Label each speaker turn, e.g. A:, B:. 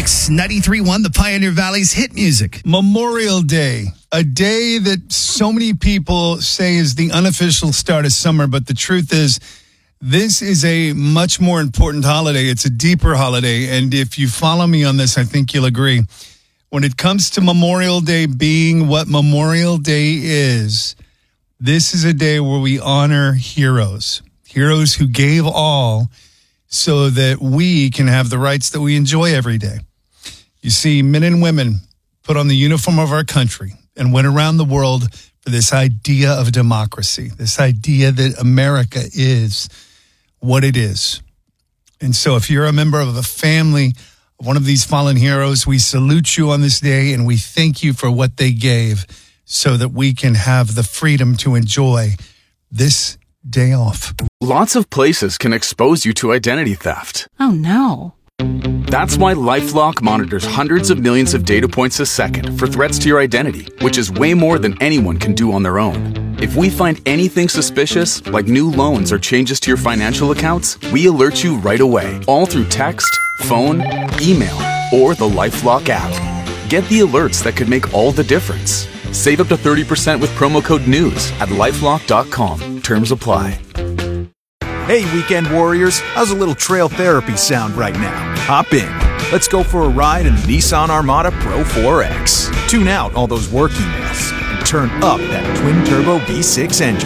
A: It's 93.1, the Pioneer Valley's hit music.
B: Memorial Day, a day that so many people say is the unofficial start of summer, but the truth is, this is a much more important holiday. It's a deeper holiday, and if you follow me on this, I think you'll agree. When it comes to Memorial Day being what Memorial Day is, this is a day where we honor heroes who gave all so that we can have the rights that we enjoy every day. You see, men and women put on the uniform of our country and went around the world for this idea of democracy, this idea that America is what it is. And so if you're a member of a family of one of these fallen heroes, we salute you on this day and we thank you for what they gave so that we can have the freedom to enjoy this day off.
C: Lots of places can expose you to identity theft.
D: Oh, no.
C: That's why LifeLock monitors hundreds of millions of data points a second for threats to your identity, which is way more than anyone can do on their own. If we find anything suspicious, like new loans or changes to your financial accounts, we alert you right away, all through text, phone, email, or the LifeLock app. Get the alerts that could make all the difference. Save up to 30% with promo code NEWS at LifeLock.com. Terms apply.
E: Hey, weekend warriors, how's a little trail therapy sound right now? Hop in. Let's go for a ride in the Nissan Armada Pro 4X. Tune out all those work emails and turn up that twin-turbo V6 engine.